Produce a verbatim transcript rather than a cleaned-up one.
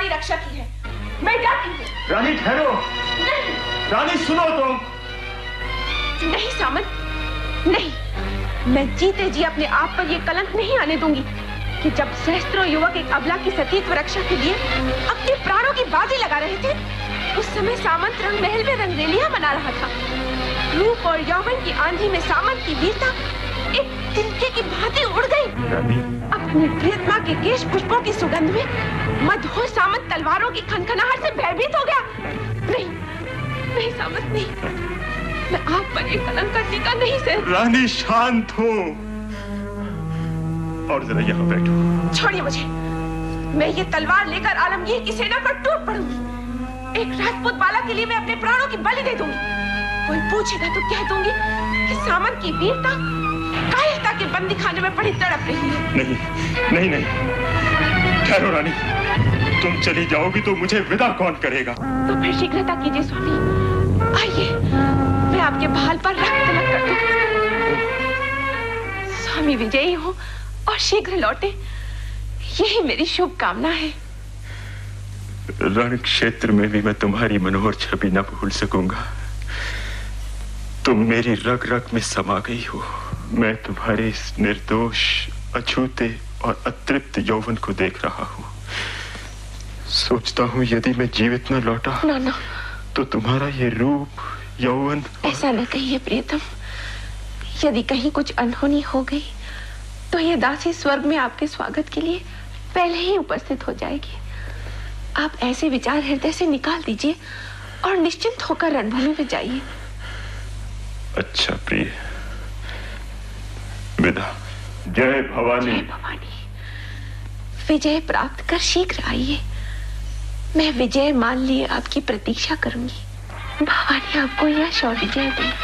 रक्षा की है। मैं डरती हूँ। रानी ठहरो। नहीं रानी सुनो तुम। नहीं सामंत, नहीं, मैं जीते जी अपने आप पर यह कलंक नहीं आने दूंगी कि जब सहस्त्रों युवक एक अबला की सतीत्व रक्षा के लिए अपने प्राणों की बाजी लगा रहे थे, उस समय सामंत रंग महल में रंगरेलियां मना रहा था। रूप और यौवन की आंधी में सामंत की वीरता एक तिनके की भांति उड़ गई। अपनी प्रियतमा के केश पुष्पों की सुगंध में मदहोश सामंत तलवारों की खनखनाहट से भयभीत हो गया। नहीं, नहीं सामंत, नहीं, मैं आप पर एक कलंक का टीका नहीं सह। रानी शांत हो और जरा यहाँ बैठो। छोड़िए मुझे, मैं ये तलवार लेकर आलमगीर की सेना पर टूट पड़ूंगी। एक राजपूत बाला के लिए मैं अपने प्राणों की बलि दे दूंगी। कोई पूछेगा तो कह दूंगी कि सामंत की वीरता कायरता के बंदी खाने में पड़ी तड़प रही है। नहीं, नहीं, नहीं, ठहरो रानी, तुम चली जाओगी तो मुझे विदा कौन करेगा? तो फिर शीघ्रता कीजिए स्वामी, आइए, मैं आपके भाल पर रक्त तिलक कर दूं। स्वामी विजयी हो और शीघ्र लौटे, यही मेरी शुभकामना है। रण क्षेत्र में भी मैं तुम्हारी मनोहर छवि न भूल सकूंगा। तुम मेरी रग रग में समा गई हो। मैं तुम्हारे इस निर्दोष, अछूते और अतृप्त यौवन को देख रहा हूँ। सोचता हूँ यदि मैं जीवित न लौटा ना, ना। तो तुम्हारा ये रूप, यौवन और... ऐसा न कहिए प्रियतम। यदि कहीं कुछ अनहोनी हो गई तो ये दासी स्वर्ग में आपके स्वागत के लिए पहले ही उपस्थित हो जाएगी। आप ऐसे विचार हृदय से निकाल दीजिए और निश्चिंत होकर रणभूमि में जाइए। अच्छा प्रिय, विदा। जय भवानी। जय भवानी। विजय प्राप्त कर शीघ्र आइए। मैं विजय मान लिए आपकी प्रतीक्षा करूंगी। भवानी आपको यश और विजय दे।